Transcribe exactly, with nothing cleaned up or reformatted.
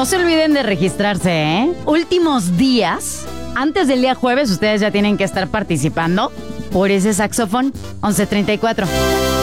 No se olviden de registrarse, ¿eh? Últimos días, antes del día jueves, ustedes ya tienen que estar participando por ese saxofón once treinta y cuatro.